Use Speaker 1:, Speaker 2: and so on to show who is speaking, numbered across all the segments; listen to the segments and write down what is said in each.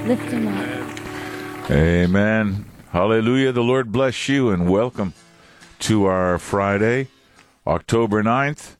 Speaker 1: Lift him up.
Speaker 2: Amen. Hallelujah. The Lord bless you and welcome to our Friday, October 9th,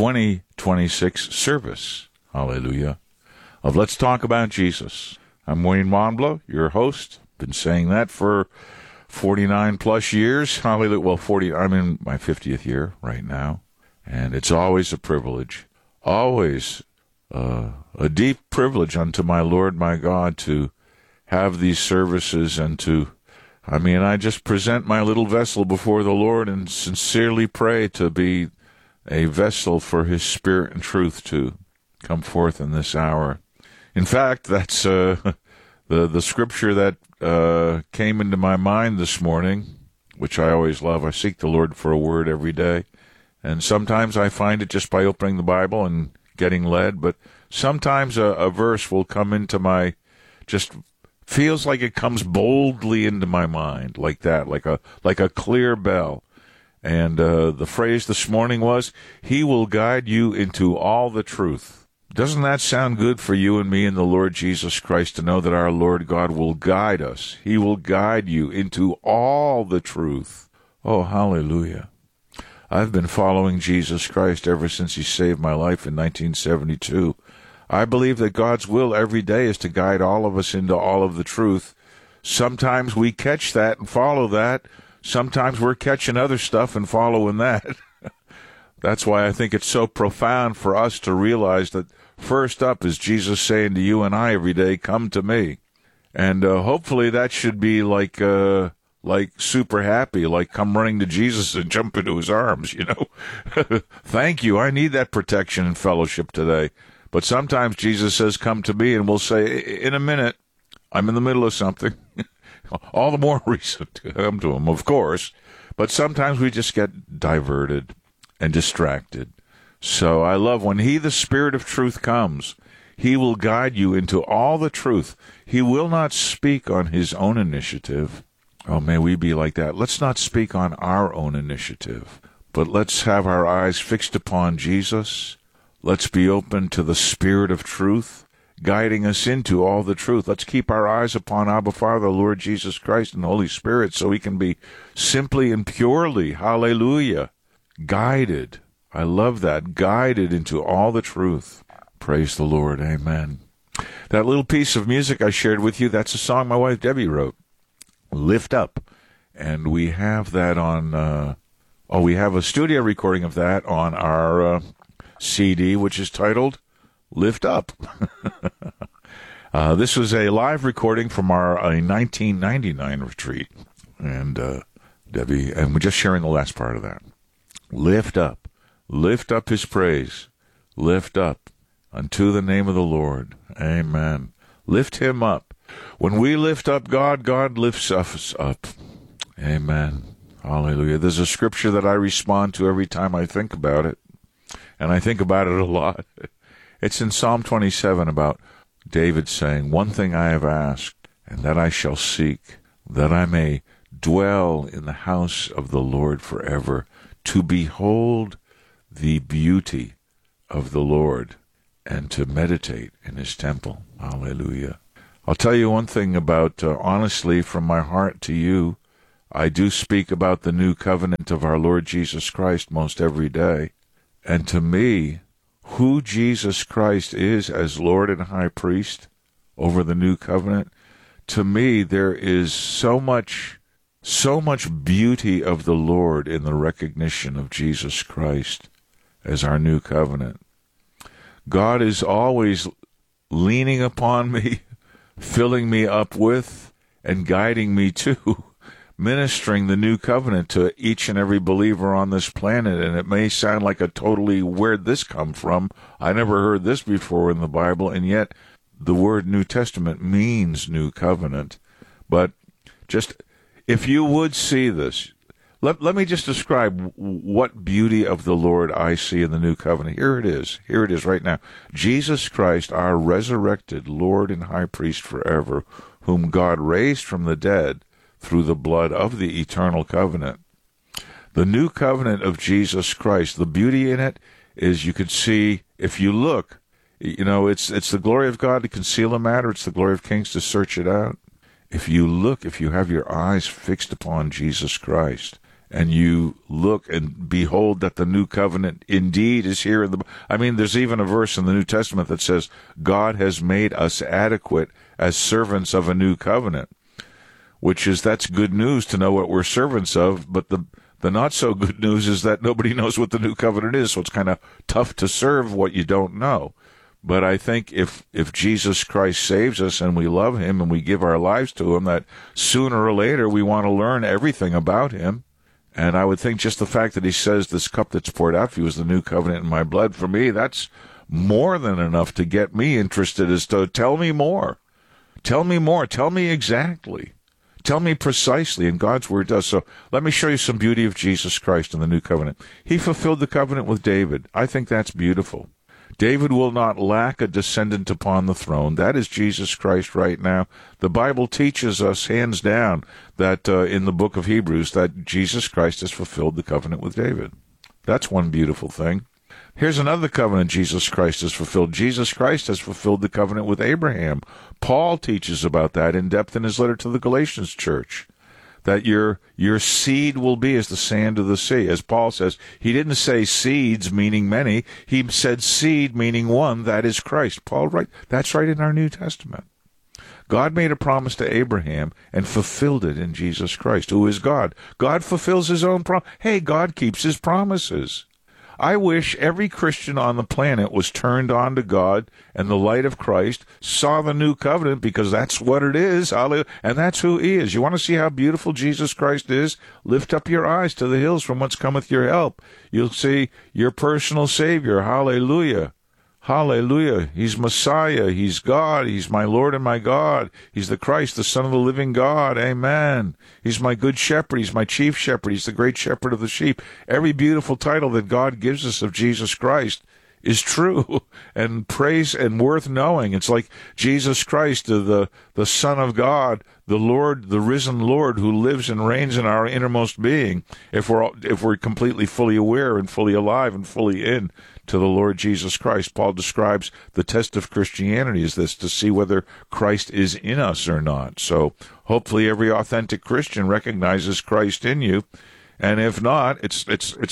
Speaker 2: 2026 service. Hallelujah. Of Let's Talk About Jesus. I'm Wayne Monblow, your host. Been saying that for 49 plus years. Hallelujah. Well, I'm in my 50th year right now. And it's always a privilege, always a deep privilege unto my Lord, my God, to have these services and I just present my little vessel before the Lord and sincerely pray to be a vessel for His Spirit and truth to come forth in this hour. In fact, that's the scripture that came into my mind this morning, which I always love. I seek the Lord for a word every day. And sometimes I find it just by opening the Bible and getting led, but sometimes a verse will come into just feels like it comes boldly into my mind, like that, like a clear bell. And the phrase this morning was, He will guide you into all the truth. Doesn't that sound good for you and me and the Lord Jesus Christ to know that our Lord God will guide us? He will guide you into all the truth. Oh, hallelujah. I've been following Jesus Christ ever since He saved my life in 1972. I believe that God's will every day is to guide all of us into all of the truth. Sometimes we catch that and follow that. Sometimes we're catching other stuff and following that. That's why I think it's so profound for us to realize that first up is Jesus saying to you and I every day, come to me. And hopefully that should be like super happy, like come running to Jesus and jump into His arms, Thank you. I need that protection and fellowship today. But sometimes Jesus says, come to me, and we'll say, in a minute, I'm in the middle of something. All the more reason to come to Him, of course. But sometimes we just get diverted and distracted. So I love when He, the Spirit of truth, comes. He will guide you into all the truth. He will not speak on His own initiative. Oh, may we be like that. Let's not speak on our own initiative, but let's have our eyes fixed upon Jesus. Let's be open to the Spirit of truth, guiding us into all the truth. Let's keep our eyes upon Abba Father, Lord Jesus Christ, and the Holy Spirit, so we can be simply and purely, hallelujah, guided. I love that, guided into all the truth. Praise the Lord, amen. That little piece of music I shared with you, that's a song my wife Debbie wrote. Lift Up, and we have that on we have a studio recording of that on our CD, which is titled Lift Up. This was a live recording from our 1999 retreat, and Debbie, and we're just sharing the last part of that. Lift up His praise, lift up unto the name of the Lord, amen. Lift Him up. When we lift up God, God lifts us up. Amen. Hallelujah. There's a scripture that I respond to every time I think about it, and I think about it a lot. It's in Psalm 27 about David saying, one thing I have asked, and that I shall seek, that I may dwell in the house of the Lord forever, to behold the beauty of the Lord, and to meditate in His temple. Hallelujah. I'll tell you one thing about, honestly, from my heart to you, I do speak about the new covenant of our Lord Jesus Christ most every day. And to me, who Jesus Christ is as Lord and High Priest over the new covenant, to me there is so much beauty of the Lord in the recognition of Jesus Christ as our new covenant. God is always leaning upon me, filling me up with, and guiding me to, ministering the new covenant to each and every believer on this planet. And it may sound like a totally, where'd this come from? I never heard this before in the Bible, and yet the word New Testament means new covenant. But just, if you would see this, let me just describe what beauty of the Lord I see in the new covenant. Here it is right now. Jesus Christ, our resurrected Lord and High Priest forever, whom God raised from the dead through the blood of the eternal covenant. The new covenant of Jesus Christ, the beauty in it is, you can see, if you look, You know, it's the glory of God to conceal a matter. It's the glory of kings to search it out. If you have your eyes fixed upon Jesus Christ, and you look and behold that the new covenant indeed is here. There's even a verse in the New Testament that says, God has made us adequate as servants of a new covenant, that's good news to know what we're servants of, but the not so good news is that nobody knows what the new covenant is, so it's kind of tough to serve what you don't know. But I think if Jesus Christ saves us and we love him and we give our lives to him, that sooner or later we want to learn everything about him. And I would think just the fact that he says this cup that's poured out for you is the new covenant in my blood, for me, that's more than enough to get me interested as to tell me more. Tell me more. Tell me exactly. Tell me precisely, and God's word does. So let me show you some beauty of Jesus Christ in the new covenant. He fulfilled the covenant with David. I think that's beautiful. David will not lack a descendant upon the throne. That is Jesus Christ right now. The Bible teaches us, hands down, that in the book of Hebrews, that Jesus Christ has fulfilled the covenant with David. That's one beautiful thing. Here's another covenant Jesus Christ has fulfilled. Jesus Christ has fulfilled the covenant with Abraham. Paul teaches about that in depth in his letter to the Galatians church, that your seed will be as the sand of the sea. As Paul says, he didn't say seeds, meaning many. He said seed, meaning one, that is Christ. That's right in our New Testament. God made a promise to Abraham and fulfilled it in Jesus Christ, who is God. God fulfills his own promise. Hey, God keeps his promises. I wish every Christian on the planet was turned on to God and the light of Christ, saw the new covenant, because that's what it is, and that's who he is. You want to see how beautiful Jesus Christ is? Lift up your eyes to the hills from whence cometh your help. You'll see your personal Savior. Hallelujah. Hallelujah. He's Messiah. He's God. He's my Lord and my God. He's the Christ, the Son of the living God. Amen. He's my good shepherd. He's my chief shepherd. He's the great shepherd of the sheep. Every beautiful title that God gives us of Jesus Christ is true and praise and worth knowing. It's like Jesus Christ, the Son of God, the Lord, the risen Lord who lives and reigns in our innermost being, if we're completely fully aware and fully alive and fully in to the Lord Jesus Christ. Paul describes the test of Christianity as this, to see whether Christ is in us or not. So hopefully every authentic Christian recognizes Christ in you, and if not, it's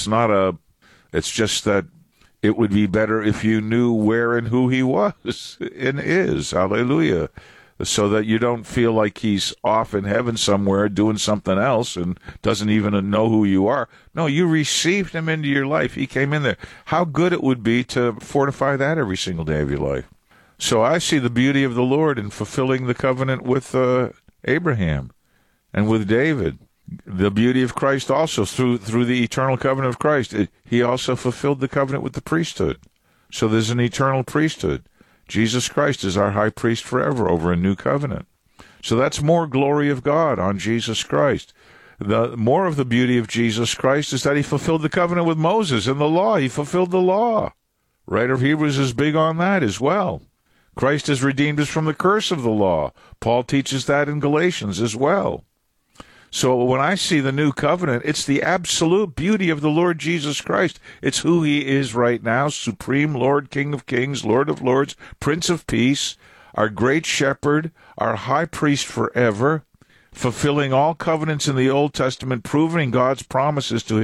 Speaker 2: just that it would be better if you knew where and who he was and is. Hallelujah. So that you don't feel like he's off in heaven somewhere doing something else and doesn't even know who you are. No, you received him into your life. He came in there. How good it would be to fortify that every single day of your life. So I see the beauty of the Lord in fulfilling the covenant with Abraham and with David. The beauty of Christ also through the eternal covenant of Christ. He also fulfilled the covenant with the priesthood. So there's an eternal priesthood. Jesus Christ is our high priest forever over a new covenant. So that's more glory of God on Jesus Christ. The more of the beauty of Jesus Christ is that he fulfilled the covenant with Moses and the law. He fulfilled the law. Writer of Hebrews is big on that as well. Christ has redeemed us from the curse of the law. Paul teaches that in Galatians as well. So when I see the new covenant, it's the absolute beauty of the Lord Jesus Christ. It's who he is right now, supreme Lord, King of kings, Lord of lords, Prince of peace, our great shepherd, our high priest forever, fulfilling all covenants in the Old Testament, proving God's promises to